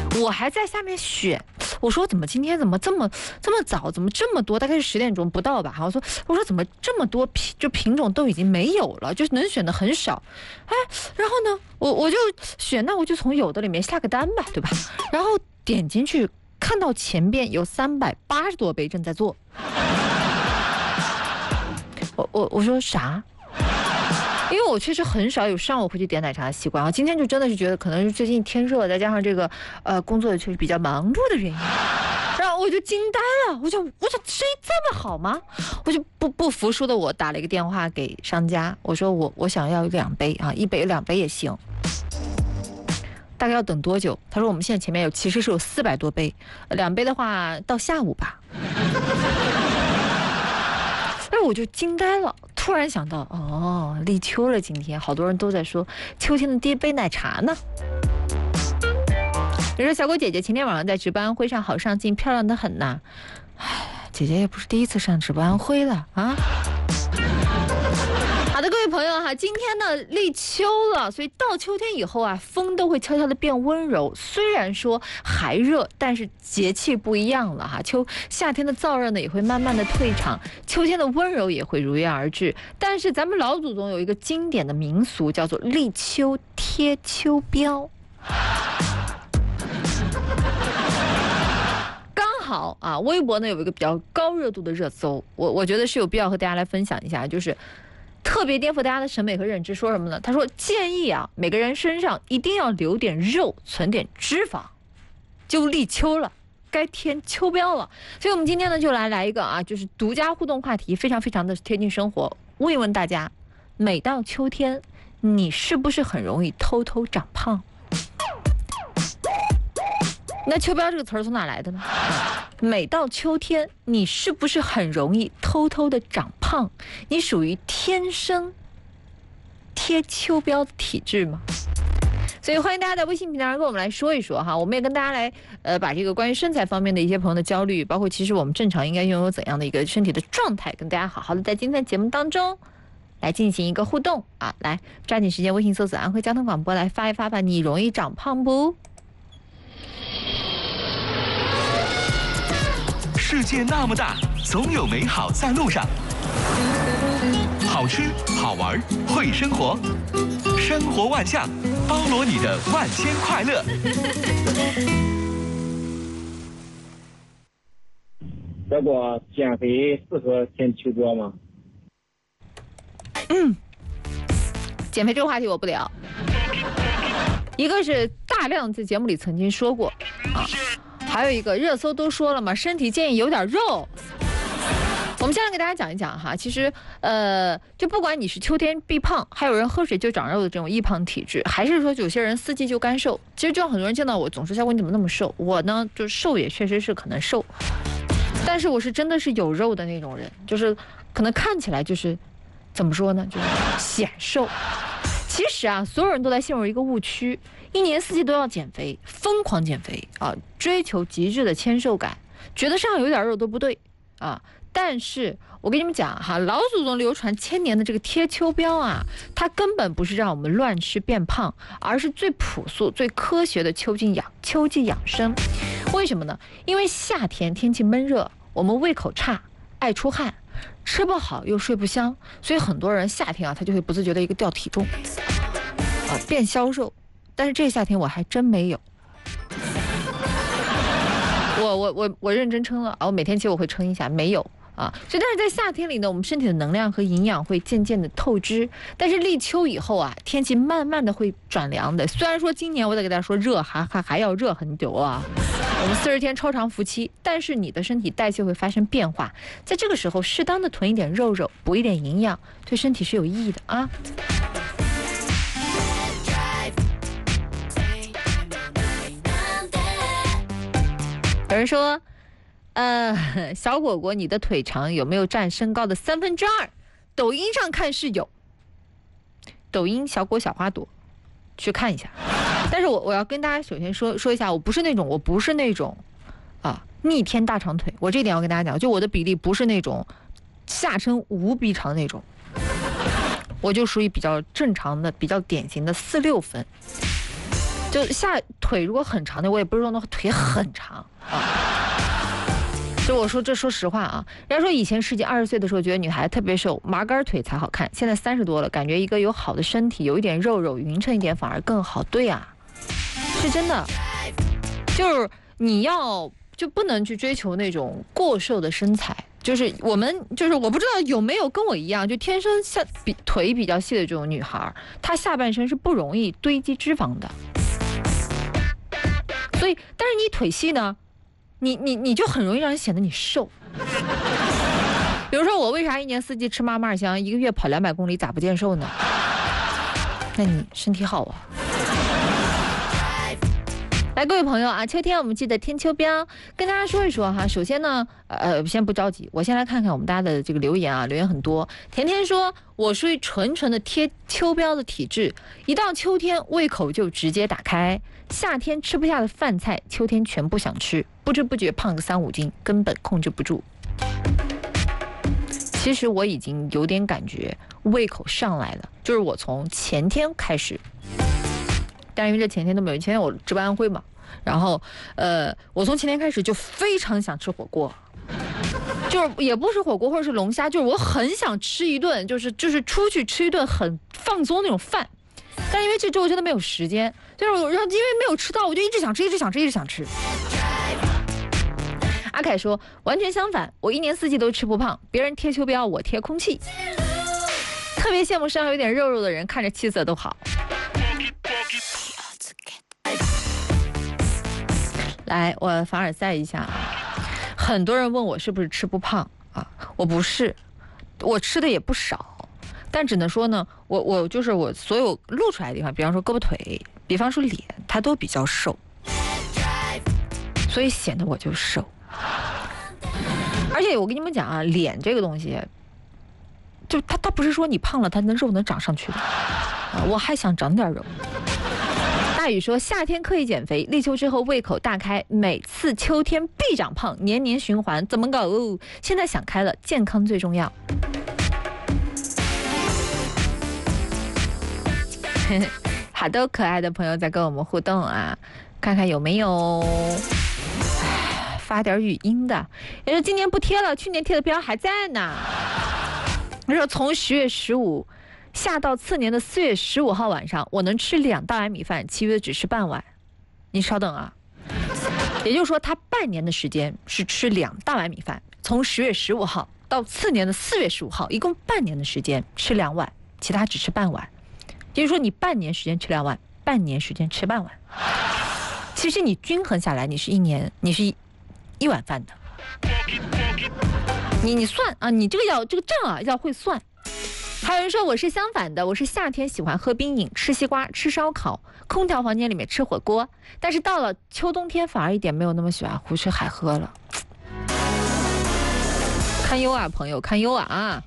我还在下面选，我说今天怎么这么早，怎么这么多？大概是10点钟不到吧。我说怎么这么多品种都已经没有了，就是能选的很少。哎，然后呢，我就选，那我就从有的里面下个单吧，对吧？然后点进去，看到前边有380多杯正在做。我说啥？因为我确实很少有上午会去点奶茶的习惯啊，今天就真的是觉得可能是最近天热，再加上这个工作确实比较忙碌的原因，然后我就惊呆了，我就生意这么好吗？我就不服输的我打了一个电话给商家，我说我想要2杯啊，1杯2杯也行。大概要等多久？他说我们现在前面其实是有400多杯，2杯的话到下午吧。哎，我就惊呆了，突然想到，立秋了，今天好多人都在说秋天的第一杯奶茶呢。比如说小狗姐姐前天晚上在值班会上好上镜，漂亮的很呐。哎，姐姐也不是第一次上值班会了啊。好的，各位朋友哈，今天呢立秋了，所以到秋天以后啊，风都会悄悄的变温柔。虽然说还热，但是节气不一样了哈。夏天的燥热呢也会慢慢的退场，秋天的温柔也会如约而至。但是咱们老祖宗有一个经典的民俗，叫做立秋贴秋膘。好啊，微博呢有一个比较高热度的热搜，我觉得是有必要和大家来分享一下，就是特别颠覆大家的审美和认知。说什么呢？他说建议啊，每个人身上一定要留点肉，存点脂肪。就立秋了，该贴秋膘了。所以我们今天呢就来一个啊，就是独家互动话题，非常非常的贴近生活。问一问大家，每到秋天，你是不是很容易偷偷长胖？那秋膘这个词儿从哪来的呢？每到秋天，你是不是很容易偷偷的长胖？你属于天生贴秋膘的体质吗？所以欢迎大家在微信平台上跟我们来说一说哈，我们也跟大家来把这个关于身材方面的一些朋友的焦虑，包括其实我们正常应该拥有怎样的一个身体的状态，跟大家好好的在今天节目当中来进行一个互动啊！来抓紧时间，微信搜索安徽交通广播来发一发吧，你容易长胖不？ 世界那么大，总有美好在路上。好吃好玩会生活，生活万象，包罗你的万千快乐。 如果减肥适合贴秋膘吗？ 减肥这个话题我不聊。一个是大量在节目里曾经说过啊，还有一个热搜都说了嘛，身体建议有点肉。我们先来给大家讲一讲哈，其实就不管你是秋天必胖，还有人喝水就长肉的这种易胖体质，还是说有些人四季就干瘦，其实就很多人见到我总说小郭你怎么那么瘦，我呢就瘦也确实是可能瘦，但是我是真的是有肉的那种人，就是可能看起来就是怎么说呢，就是显瘦。其实啊，所有人都在陷入一个误区，一年四季都要减肥，疯狂减肥啊，追求极致的纤瘦感，觉得身上有点肉都不对啊。但是我跟你们讲哈，老祖宗流传千年的这个贴秋膘啊，它根本不是让我们乱吃变胖，而是最朴素、最科学的秋季养生。为什么呢？因为夏天天气闷热，我们胃口差，爱出汗，吃不好又睡不香，所以很多人夏天啊，他就会不自觉的一个掉体重啊，变消瘦。但是这夏天我还真没有。我认真称了啊，我每天其实我会称一下，没有啊。所以但是在夏天里呢，我们身体的能量和营养会渐渐的透支。但是立秋以后啊，天气慢慢的会转凉的。虽然说今年我得给大家说热还要热很久啊，我们40天超长伏期，但是你的身体代谢会发生变化，在这个时候适当的囤一点肉，补一点营养，对身体是有意义的啊。有人说，小果果，你的腿长有没有占身高的2/3？抖音上看是有，抖音小果小花朵，去看一下。但是我要跟大家首先说一下，我不是那种啊逆天大长腿，我这点要跟大家讲，就我的比例不是那种下身无比长那种，我就属于比较正常的、比较典型的4-6分。 就下腿如果很长的，我也不是说那腿很长啊。就我说这说实话啊，人家说以前10几20岁的时候觉得女孩特别瘦，麻杆腿才好看，现在30多了，感觉一个有好的身体，有一点肉匀称一点反而更好。对啊，是真的，就是你要就不能去追求那种过瘦的身材。就是我不知道有没有跟我一样，就天生腿比较细的这种女孩，她下半身是不容易堆积脂肪的。所以，但是你腿细呢，你就很容易让人显得你瘦。比如说我为啥1年4季吃妈妈香，1个月跑200公里，咋不见瘦呢？那你身体好啊。来，各位朋友啊，秋天我们记得贴秋膘，跟大家说一说哈。首先呢，先不着急，我先来看看我们大家的这个留言啊，留言很多。甜甜说，我属于纯的贴秋膘的体质，一到秋天胃口就直接打开，夏天吃不下的饭菜，秋天全部想吃，不知不觉胖个3、5斤，根本控制不住。其实我已经有点感觉胃口上来了，就是我从前天开始。但因为这前天都没有，前天我值班安徽嘛，然后我从前天开始就非常想吃火锅，就是也不是火锅或者是龙虾，就是我很想吃一顿，就是出去吃一顿很放松那种饭，但因为这周我真的没有时间，就是因为没有吃到，我就一直想吃。阿凯说完全相反，我1年4季都吃不胖，别人贴秋膘，我贴空气，特别羡慕身上有点肉的人，看着气色都好。来，我凡尔赛一下啊！很多人问我是不是吃不胖啊？我不是，我吃的也不少，但只能说呢，我就是我所有露出来的地方，比方说胳膊腿，比方说脸，它都比较瘦，所以显得我就瘦。而且我跟你们讲啊，脸这个东西，就它不是说你胖了，它的肉能长上去的啊！我还想长点肉。大宇说，夏天刻意减肥，立秋之后胃口大开，每次秋天必长胖，年年循环，怎么搞？现在想开了，健康最重要。好多可爱的朋友在跟我们互动啊，看看有没有发点语音的。也说今年不贴了，去年贴的标还在呢。他说从10月15下到次年的4月15号晚上，我能吃2大碗米饭，其余的只吃半碗。你稍等啊，也就是说他半年的时间是吃2大碗米饭，从10月15号到次年的4月15号，一共半年的时间吃2碗，其他只吃半碗。也就是说你半年时间吃2碗，半年时间吃半碗。其实你均衡下来，你是1碗饭的。你算啊，你这个账啊要会算。还有人说我是相反的，我是夏天喜欢喝冰饮，吃西瓜，吃烧烤，空调房间里面吃火锅，但是到了秋冬天反而一点没有那么喜欢胡吃海喝了。堪忧啊，朋友，堪忧啊！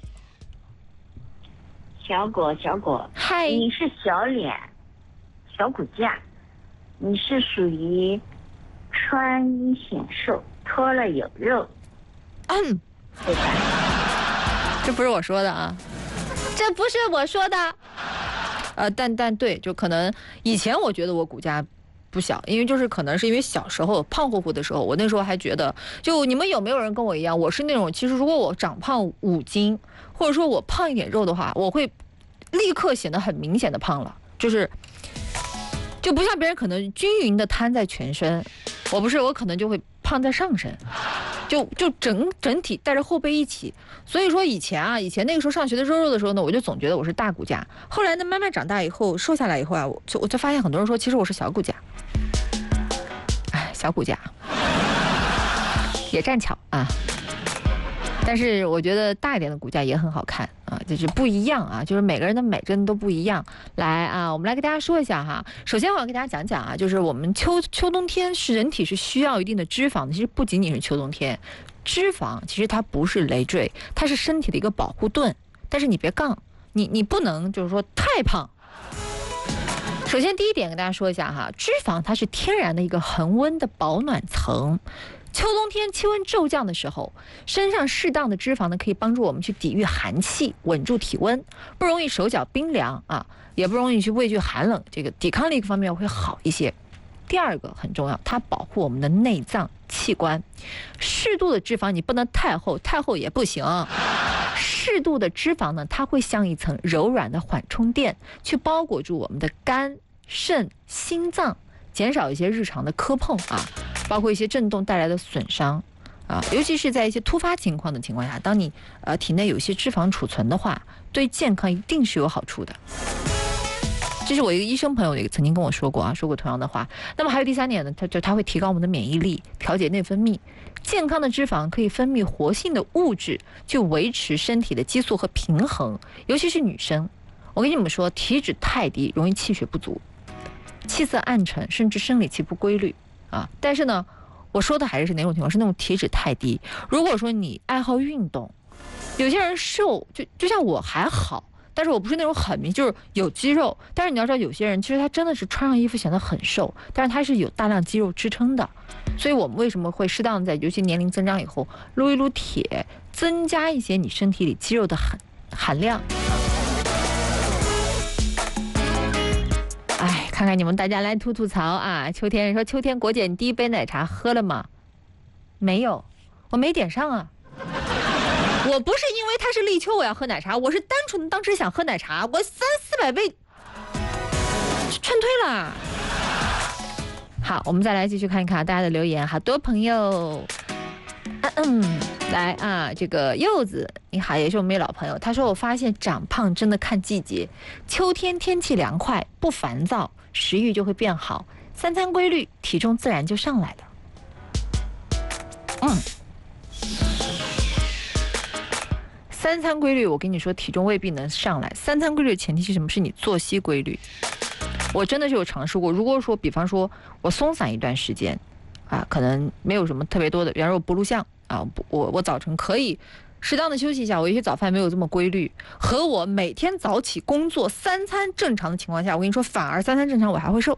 小果， 嗨， 你是小脸，小骨架，你是属于穿衣显瘦，脱了有肉，对吧？ 这不是我说的啊。这不是我说的，但对，就可能以前我觉得我骨架不小，因为就是可能是因为小时候胖乎乎的时候，我那时候还觉得，就你们有没有人跟我一样，我是那种其实如果我长胖5斤，或者说我胖一点肉的话，我会立刻显得很明显的胖了，就不像别人可能均匀的摊在全身，我可能就会胖在上身。就整体带着后背一起，所以说以前那个时候上学的肉的时候呢，我就总觉得我是大骨架。后来呢，慢慢长大以后，瘦下来以后啊，我就发现很多人说，其实我是小骨架。小骨架也站巧啊。但是我觉得大一点的骨架也很好看啊，就是不一样啊，就是每个人的美真的都不一样。来啊，我们来跟大家说一下哈。首先我要跟大家讲讲啊，就是我们秋冬天是人体是需要一定的脂肪的，其实不仅仅是秋冬天，脂肪其实它不是累赘，它是身体的一个保护盾。但是你别杠，你不能就是说太胖。首先第一点跟大家说一下哈，脂肪它是天然的一个恒温的保暖层。秋冬天气温骤降的时候，身上适当的脂肪呢，可以帮助我们去抵御寒气，稳住体温，不容易手脚冰凉啊。 也不容易去畏惧寒冷，这个抵抗力方面会好一些。第二个很重要，它保护我们的内脏器官。适度的脂肪你不能太厚，太厚也不行。适度的脂肪呢，它会像一层柔软的缓冲垫，去包裹住我们的肝、肾、心脏，减少一些日常的磕碰啊，包括一些震动带来的损伤啊，尤其是在一些突发情况的情况下，当你体内有一些脂肪储存的话，对健康一定是有好处的。这是我一个医生朋友曾经跟我说过同样的话。那么还有第三点呢，它会提高我们的免疫力，调节内分泌。健康的脂肪可以分泌活性的物质，去维持身体的激素和平衡，尤其是女生。我跟你们说，体脂太低容易气血不足，气色暗沉，甚至生理期不规律啊。但是呢，我说的还是哪种情况？是那种体脂太低。如果说你爱好运动，有些人瘦，就像我还好。但是我不是那种很明，就是有肌肉。但是你要知道，有些人其实他真的是穿上衣服显得很瘦，但是他是有大量肌肉支撑的。所以我们为什么会适当在尤其年龄增长以后撸一撸铁，增加一些你身体里肌肉的含量。哎，看看你们大家来吐槽啊！秋天说，秋天国姐，你第一杯奶茶喝了吗？没有，我没点上啊。我不是因为它是立秋我要喝奶茶，我是单纯的当时想喝奶茶，我300-400杯劝退了。好，我们再来继续看一看大家的留言。好多朋友来啊，这个柚子你好，也是我们老朋友。他说，我发现长胖真的看季节，秋天天气凉快，不烦躁，食欲就会变好，3餐规律，体重自然就上来了。3餐规律，我跟你说，体重未必能上来。3餐规律的前提是什么？是你作息规律。我真的是有尝试过，如果说比方说我松散一段时间啊，可能没有什么特别多的，比方说我不录像啊，我早晨可以适当的休息一下，我也许早饭没有这么规律，和我每天早起工作3餐正常的情况下，我跟你说，反而3餐正常我还会瘦。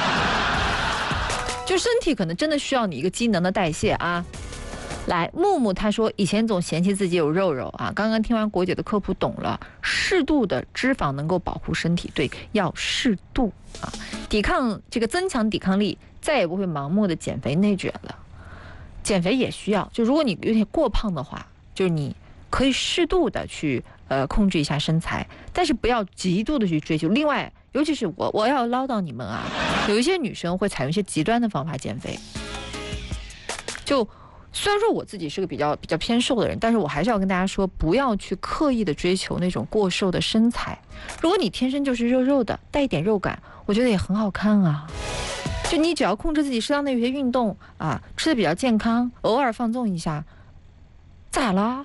就身体可能真的需要你一个机能的代谢啊。来，木木他说，以前总嫌弃自己有肉肉啊，刚刚听完国姐的科普懂了，适度的脂肪能够保护身体，对，要适度啊，增强抵抗力，再也不会盲目的减肥内卷了。减肥也需要，就如果你有点过胖的话，就是你可以适度的去控制一下身材，但是不要极度的去追求。另外，尤其是我要唠叨你们啊，有一些女生会采用一些极端的方法减肥，就。虽然说我自己是个比较偏瘦的人，但是我还是要跟大家说，不要去刻意的追求那种过瘦的身材。如果你天生就是肉肉的，带一点肉感，我觉得也很好看啊。就你只要控制自己适当的有些运动啊，吃的比较健康，偶尔放纵一下，咋了？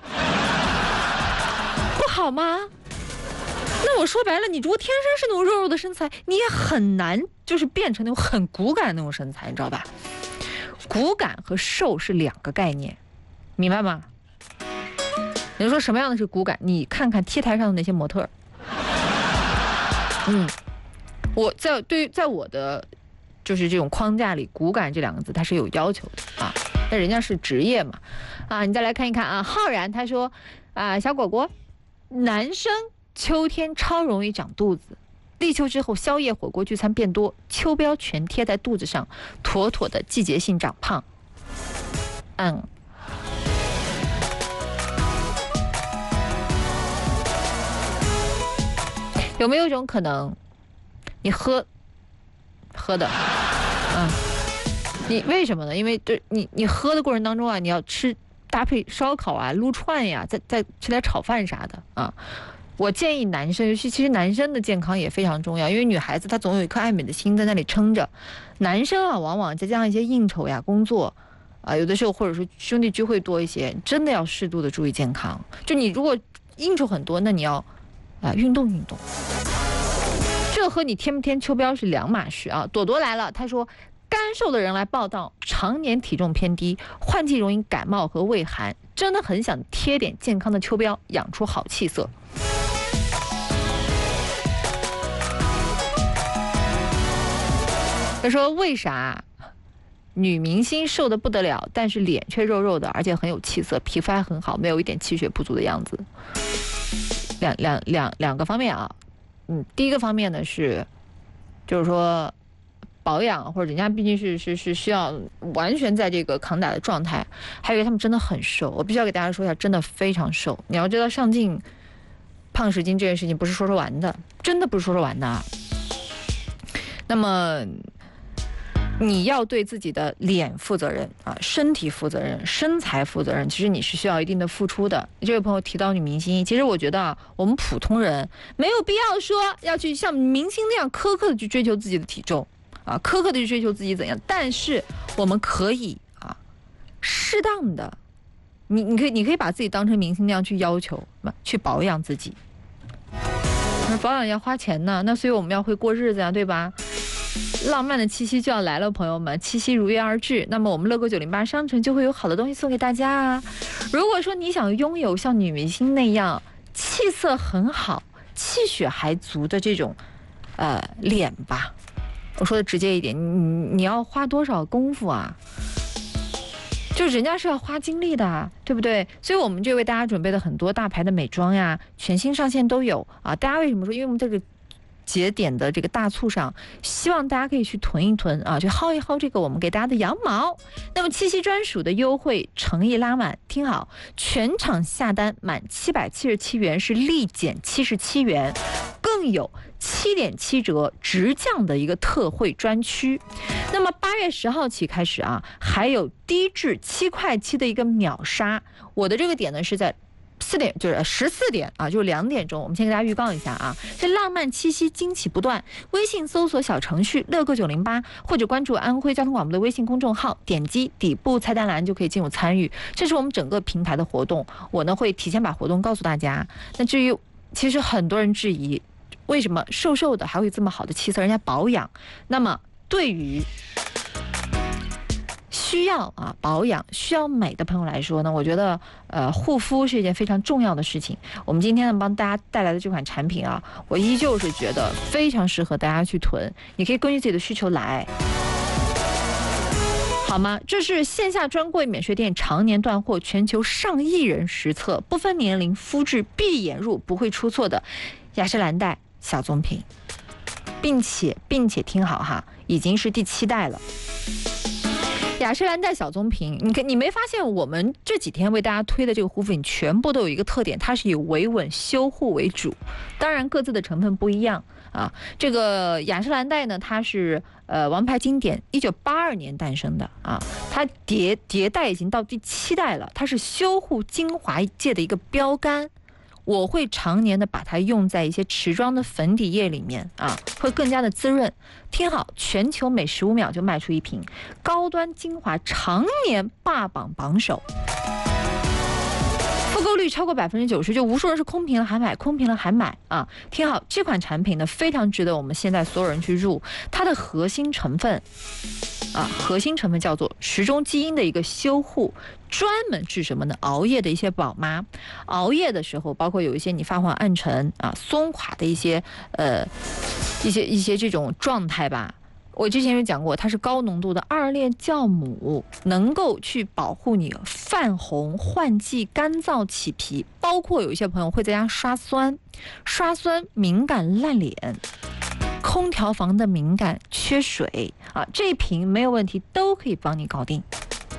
不好吗？那我说白了，你如果天生是那种肉肉的身材，你也很难就是变成那种很骨感的那种身材，你知道吧？骨感和瘦是2个概念，明白吗？你说什么样的是骨感？你看看 T 台上的那些模特，我在我的就是这种框架里，骨感这2个字它是有要求的啊。那人家是职业嘛，啊，你再来看一看啊。浩然他说啊，小果果，男生秋天超容易长肚子。立秋之后，宵夜、火锅、聚餐变多，秋膘全贴在肚子上，妥妥的季节性长胖。有没有一种可能，你喝的，你为什么呢？因为你喝的过程当中啊，你要吃搭配烧烤啊、撸串呀，再吃点炒饭啥的啊。我建议男生，尤其其实男生的健康也非常重要，因为女孩子她总有一颗爱美的心在那里撑着。男生啊，往往再加上一些应酬呀、工作啊，有的时候或者说兄弟聚会多一些，真的要适度的注意健康。就你如果应酬很多，那你要运动运动。这和你贴不贴秋膘是2码事啊。朵朵来了，他说干瘦的人来报道，常年体重偏低，换季容易感冒和畏寒，真的很想贴点健康的秋膘，养出好气色。他说为啥女明星瘦得不得了，但是脸却肉肉的，而且很有气色，皮肤还很好，没有一点气血不足的样子？两个方面啊。 第一个方面呢是，就是说保养，或者人家毕竟是需要完全在这个抗打的状态。还有一个他们真的很瘦，我必须要给大家说一下，真的非常瘦。你要知道上镜胖10斤这件事情不是说完的，真的不是说完的啊。那么你要对自己的脸负责任啊，身体负责任，身材负责任，其实你是需要一定的付出的。这位朋友提到女明星，其实我觉得啊，我们普通人没有必要说要去像明星那样苛刻的去追求自己的体重啊，苛刻的去追求自己怎样，但是我们可以啊，适当的，你可以把自己当成明星那样去要求，去保养自己。那保养要花钱呢，那所以我们要会过日子呀，对吧？浪漫的七夕就要来了，朋友们，七夕如约而至，那么我们乐购908商城就会有好的东西送给大家啊。如果说你想拥有像女明星那样气色很好、气血还足的这种脸吧，我说的直接一点，你要花多少功夫啊？就人家是要花精力的，对不对？所以我们这为大家准备的很多大牌的美妆呀，全新上线都有啊。大家为什么说？因为我们这个节点的这个大促上，希望大家可以去囤一囤啊，去薅一薅这个我们给大家的羊毛。那么七夕专属的优惠诚意拉满，听好，全场下单满777元是立减77元，更有7.7折直降的一个特惠专区。那么8月10号起开始啊，还有低至7块7的一个秒杀。我的这个点呢是在就是14点啊，就是2点钟。我们先给大家预告一下啊，这浪漫七夕惊喜不断。微信搜索小程序乐购908，或者关注安徽交通广播的微信公众号，点击底部菜单栏就可以进入参与。这是我们整个平台的活动，我呢会提前把活动告诉大家。那至于其实很多人质疑，为什么瘦瘦的还会有这么好的气色，人家保养？那么对于需要保养、需要美的朋友来说呢，我觉得护肤是一件非常重要的事情。我们今天呢帮大家带来的这款产品啊，我依旧是觉得非常适合大家去囤，你可以根据自己的需求来，好吗？这是线下专柜免税店常年断货，全球上亿人实测，不分年龄、肤质，闭眼入不会出错的雅诗兰黛小棕瓶，并且听好哈，已经是第7代了。雅诗兰黛小棕瓶，你没发现我们这几天为大家推的这个护肤品全部都有一个特点，它是以维稳修护为主，当然各自的成分不一样啊。这个雅诗兰黛呢，它是王牌经典，1982年诞生的啊，它迭代已经到第7代了，它是修护精华界的一个标杆。我会常年的把它用在一些持妆的粉底液里面啊，会更加的滋润。听好，全球每15秒就卖出一瓶，高端精华常年霸榜榜首，复购率超过90%，就无数人是空瓶了还买，空瓶了还买啊！听好，这款产品呢非常值得我们现在所有人去入，它的核心成分叫做时钟基因的一个修护，专门治什么呢？熬夜的一些宝妈，熬夜的时候，包括有一些你发黄暗沉啊、松垮的一些这种状态吧。我之前有讲过，它是高浓度的2链酵母，能够去保护你泛红、换季、干燥、起皮，包括有一些朋友会在家刷酸、敏感烂脸。空调房的敏感缺水啊，这一瓶没有问题，都可以帮你搞定。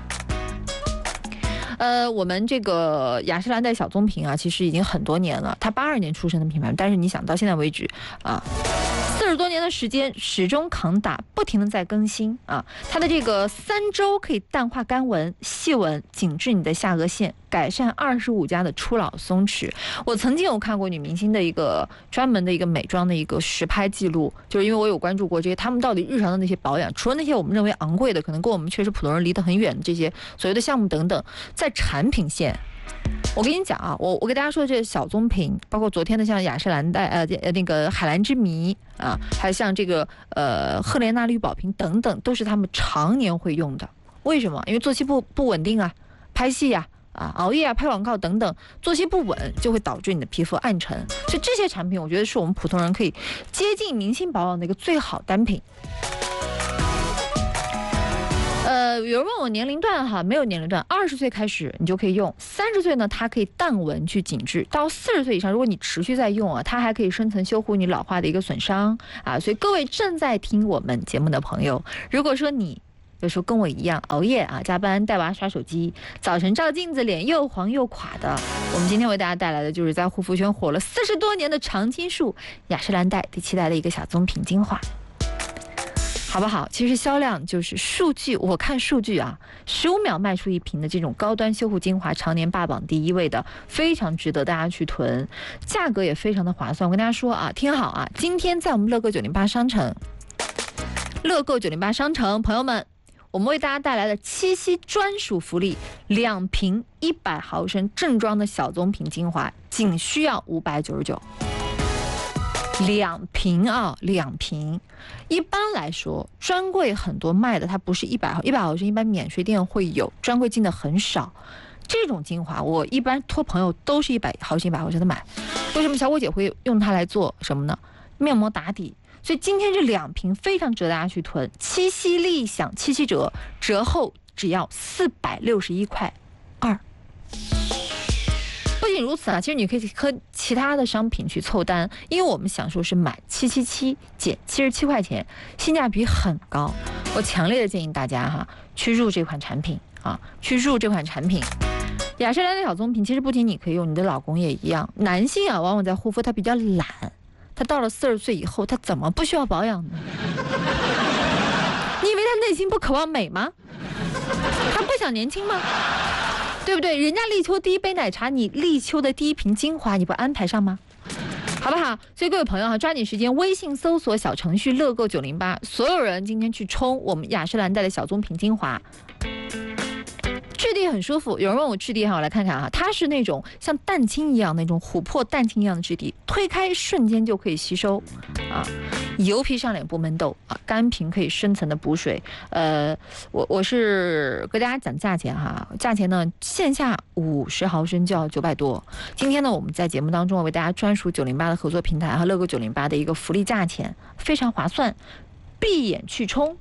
我们这个雅诗兰黛小棕瓶啊，其实已经很多年了，它82年出生的品牌，但是你想到现在为止啊，40多年的时间始终抗打，不停的在更新啊。它的这个3周可以淡化干纹、细纹，紧致你的下颚线，改善25家的初老松弛。我曾经有看过女明星的一个专门的一个美妆的一个实拍记录，就是因为我有关注过这些他们到底日常的那些保养，除了那些我们认为昂贵的，可能跟我们确实普通人离得很远的这些所谓的项目等等，在产品线。我跟你讲啊，我给大家说的这个小棕瓶，包括昨天的像雅诗兰黛那个海蓝之谜啊，还有像这个赫莲娜绿宝瓶等等，都是他们常年会用的。为什么？因为作息不稳定啊，拍戏呀、熬夜啊，拍广告等等，作息不稳就会导致你的皮肤暗沉。所以这些产品，我觉得是我们普通人可以接近明星保养的一个最好单品。 有人问我年龄段哈，没有年龄段，20岁开始你就可以用，30岁呢它可以淡纹去紧致，到40岁以上，如果你持续在用啊，它还可以深层修护你老化的一个损伤啊。所以各位正在听我们节目的朋友，如果说你有时候跟我一样熬夜啊，加班带娃刷手机，早晨照镜子脸又黄又垮的，我们今天为大家带来的就是在护肤圈火了40多年的常青树雅诗兰黛第7代的一个小棕瓶精华。好不好？其实销量就是数据，我看数据啊，15秒卖出一瓶的这种高端修护精华，常年霸榜第1位的，非常值得大家去囤，价格也非常的划算。我跟大家说啊，听好啊，今天在我们乐购908商城，朋友们，我们为大家带来的7夕专属福利，2瓶100毫升正装的小棕瓶精华，仅需要599。2瓶啊，2瓶。一般来说，专柜很多卖的它不是100毫升，一般免税店会有，专柜进的很少。这种精华我一般托朋友都是100毫升的买。为什么小果姐会用它来做什么呢？面膜打底。所以今天这2瓶非常值得大家去囤，七夕立享7折，折后只要461块2。不仅如此啊，其实你可以和其他的商品去凑单，因为我们享受是买777减77块钱，性价比很高。我强烈的建议大家哈，去入这款产品啊，雅诗兰黛小棕瓶，其实不仅你可以用，你的老公也一样。男性啊，往往在护肤他比较懒，他到了40岁以后，他怎么不需要保养呢？你以为他内心不渴望美吗？他不想年轻吗？对不对？人家立秋第1杯奶茶，你立秋的第1瓶精华，你不安排上吗？好不好？所以各位朋友哈，抓紧时间，微信搜索小程序乐购908，所有人今天去冲我们雅诗兰黛的小棕瓶精华，质地很舒服。有人问我质地哈，我来看看啊，它是那种像蛋清一样那种琥珀蛋清一样的质地，推开瞬间就可以吸收啊。油皮上脸不闷痘啊，干皮可以深层的补水。我是跟大家讲价钱哈，价钱呢线下50毫升就要900多。今天呢我们在节目当中为大家专属908的合作平台和乐购908的一个福利价钱，非常划算，闭眼去冲。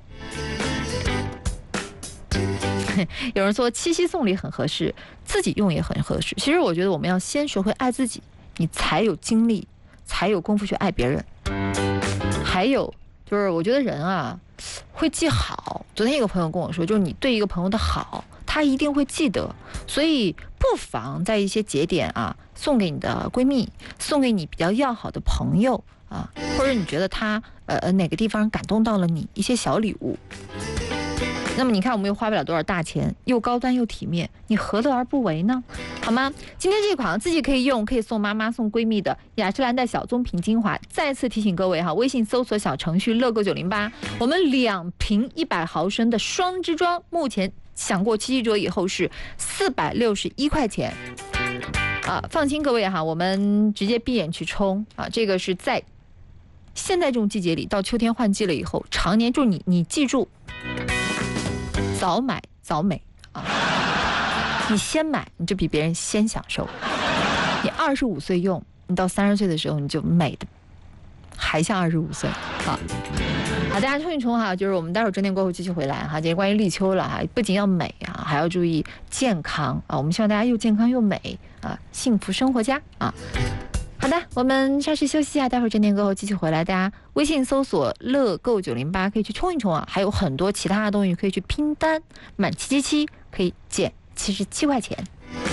有人说7夕送礼很合适，自己用也很合适。其实我觉得我们要先学会爱自己，你才有精力，才有功夫去爱别人。还有就是，我觉得人啊会记好。昨天一个朋友跟我说，就是你对一个朋友的好，他一定会记得。所以不妨在一些节点啊，送给你的闺蜜，送给你比较要好的朋友啊，或者你觉得他哪个地方感动到了你，一些小礼物。那么你看，我们又花不了多少大钱，又高端又体面，你何乐而不为呢？好吗？今天这款自己可以用，可以送妈妈送闺蜜的雅诗兰黛小棕瓶精华，再次提醒各位哈，微信搜索小程序乐购908，我们2瓶100毫升的双支装，目前享过7折以后是461块钱啊！放心各位哈，我们直接闭眼去冲啊！这个是在现在这种季节里，到秋天换季了以后，常年就是你记住。早买早美啊！你先买，你就比别人先享受。你25岁用，你到30岁的时候，你就美的还像25岁啊！好，大家冲一冲哈，就是我们待会儿整点过后继续回来哈。今天关于立秋了哈，不仅要美啊，还要注意健康啊。我们希望大家又健康又美啊，幸福生活家啊！好的，我们稍事休息啊，待会儿整点过后继续回来。大家微信搜索乐购908可以去冲一冲啊，还有很多其他的东西可以去拼单，满777可以减77块钱。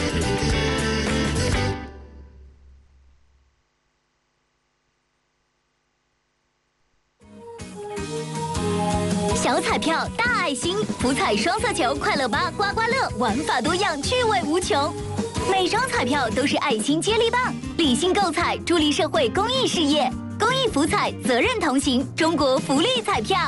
小彩票大爱心，福彩双色球快乐吧刮刮乐，玩法多样，趣味无穷。每张彩票都是爱心接力棒，理性购彩，助力社会公益事业。公益福彩，责任同行，中国福利彩票。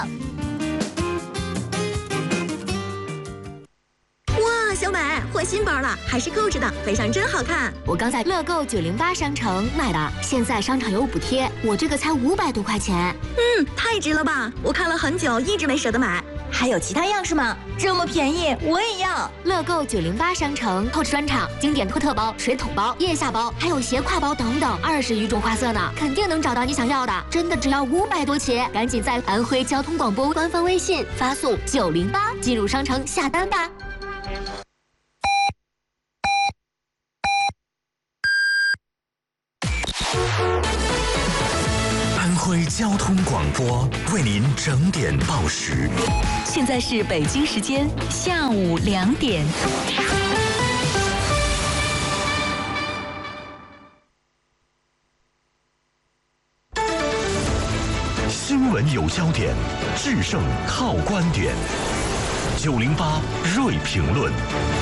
哇，小美换新包了，还是购置的，配上真好看。 我刚在乐购908商城买的，现在商场有补贴，我这个才500多块钱。 太值了吧！我看了很久，一直没舍得买。 还有其他样式吗？这么便宜，我也要！ 乐购908商城 Coach 专场经典托特包、水桶包、腋下包，还有斜挎包等等，20余种花色呢，肯定能找到你想要的。真的只要500多起，赶紧在安徽交通广播官方微信发送908进入商城下单吧。 安徽交通广播为您整点报时。 现在是北京时间下午2点。 新闻有焦点，制胜靠观点。908锐评论。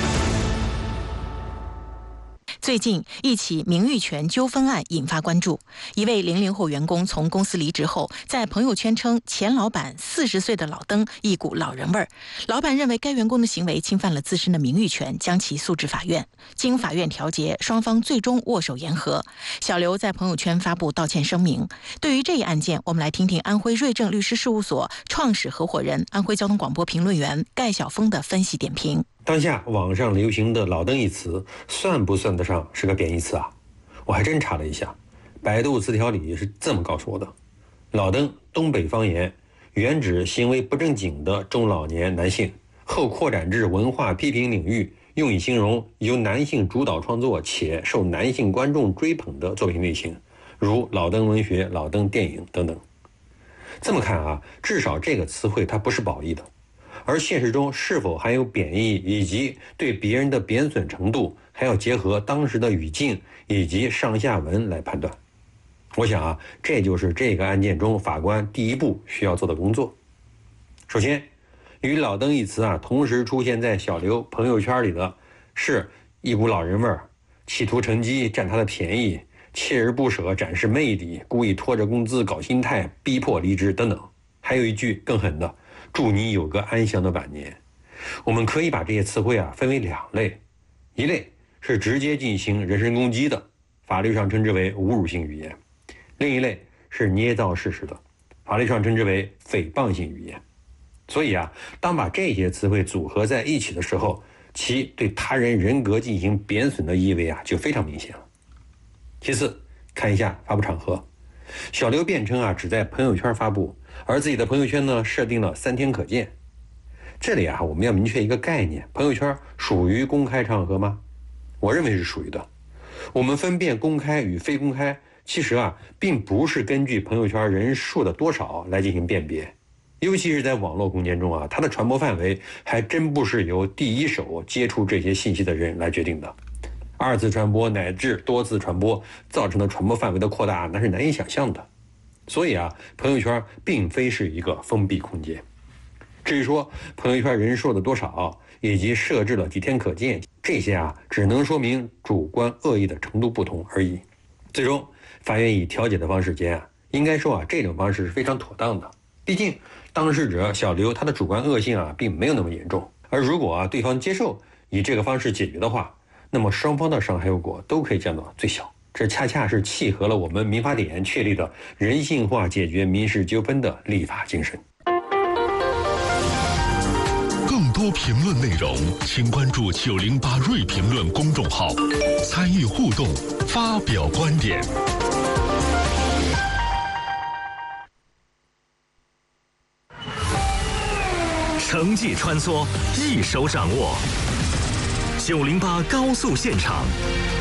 最近，一起名誉权纠纷案引发关注。一位00后员工从公司离职后，在朋友圈称前老板40岁的老登一股老人味儿。老板认为该员工的行为侵犯了自身的名誉权，将其诉至法院。经法院调解，双方最终握手言和。小刘在朋友圈发布道歉声明。对于这一案件，我们来听听安徽瑞正律师事务所创始合伙人、安徽交通广播评论员盖晓峰的分析点评。 当下网上流行的老登一词算不算得上是个贬义词啊？我还真查了一下，百度词条里是这么告诉我的：老登，东北方言，原指行为不正经的中老年男性，后扩展至文化批评领域，用以形容由男性主导创作且受男性观众追捧的作品类型，如老登文学、老登电影等等。这么看啊，至少这个词汇它不是褒义的。而现实中是否含有贬义以及对别人的贬损程度，还要结合当时的语境以及上下文来判断。我想啊，这就是这个案件中法官第一步需要做的工作。首先，与老登一词啊同时出现在小刘朋友圈里的是一股老人味儿，企图乘机占他的便宜，锲而不舍展示魅力，故意拖着工资搞心态，逼迫离职等等。还有一句更狠的，祝你有个安详的晚年。我们可以把这些词汇啊分为2类，一类是直接进行人身攻击的，法律上称之为侮辱性语言；另一类是捏造事实的，法律上称之为诽谤性语言。所以啊，当把这些词汇组合在一起的时候，其对他人人格进行贬损的意味啊就非常明显了。其次，看一下发布场合，小刘辩称啊只在朋友圈发布，而自己的朋友圈呢设定了3天可见。这里啊我们要明确一个概念，朋友圈属于公开场合吗？我认为是属于的。我们分辨公开与非公开，其实啊并不是根据朋友圈人数的多少来进行辨别，尤其是在网络空间中啊，它的传播范围还真不是由第一手接触这些信息的人来决定的。2次传播乃至多次传播造成的传播范围的扩大，那是难以想象的。所以啊，朋友圈并非是一个封闭空间。至于说朋友圈人数的多少，以及设置了几天可见，这些啊只能说明主观恶意的程度不同而已。最终，法院以调解的方式间啊，应该说啊这种方式是非常妥当的。毕竟当事者小刘他的主观恶性啊并没有那么严重，而如果啊对方接受以这个方式解决的话，那么双方的伤害后果都可以降到最小。这恰恰是契合了我们民法典确立的人性化解决民事纠纷的立法精神。 更多评论内容，请关注908锐评论公众号，参与互动，发表观点。城际穿梭，一手掌握。908高速现场，